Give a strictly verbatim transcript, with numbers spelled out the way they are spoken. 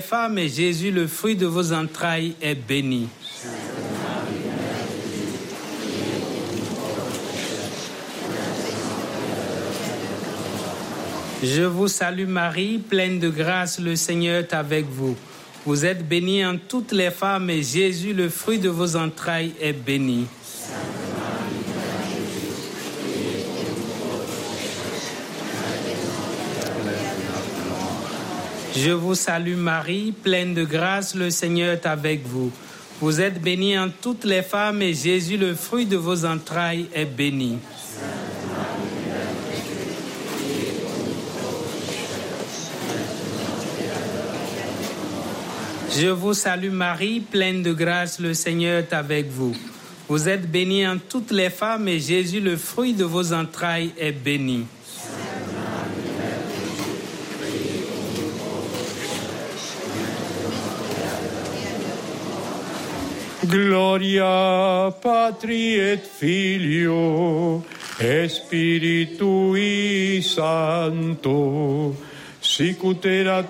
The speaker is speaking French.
Femmes, et Jésus, le fruit de vos entrailles, est béni. Je vous salue Marie, pleine de grâce, le Seigneur est avec vous. Vous êtes bénie en toutes les femmes, et Jésus, le fruit de vos entrailles, est béni. Je vous salue Marie, pleine de grâce, le Seigneur est avec vous. Vous êtes bénie en toutes les femmes, et Jésus, le fruit de vos entrailles, est béni. Je vous salue Marie, pleine de grâce, le Seigneur est avec vous. Vous êtes bénie en toutes les femmes, et Jésus, le fruit de vos entrailles, est béni. Gloria Patri et Filio et Spiritui Sancto, sic ut erat